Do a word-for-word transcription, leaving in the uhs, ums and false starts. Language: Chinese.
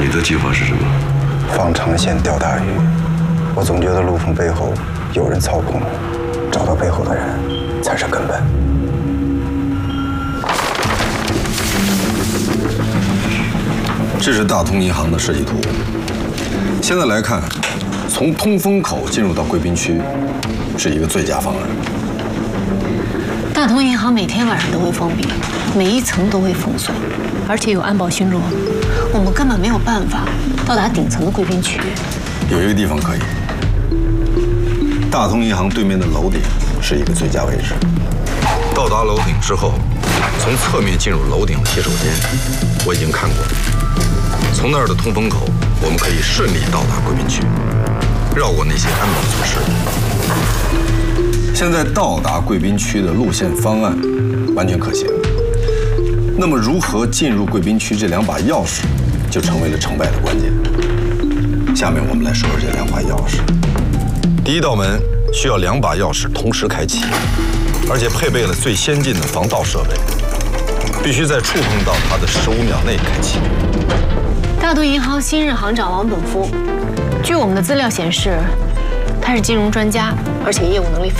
你的计划是什么？ 放长线钓大鱼。我总觉得陆丰背后有人操控，找到背后的人才是根本。 这是大通银行的设计图。现在来看，从通风口进入到贵宾区，是一个最佳方案。 大通银行每天晚上都会封闭，每一层都会封锁，而且有安保巡逻，我们根本没有办法到达顶层的贵宾区。 有一个地方可以，大通银行对面的楼顶是一个最佳位置。到达楼顶之后，从侧面进入楼顶的洗手间，我已经看过了。从那儿的通风口，我们可以顺利到达贵宾区，绕过那些安保措施。现在到达贵宾区的路线方案完全可行。那么，如何进入贵宾区这两把钥匙，就成为了成败的关键。下面我们来说说这两把钥匙。第一道门需要两把钥匙同时开启，而且配备了最先进的防盗设备，必须在触碰到它的十五秒内开启。 大通银行新任行长王本夫，据我们的资料显示，他是金融专家，而且业务能力非常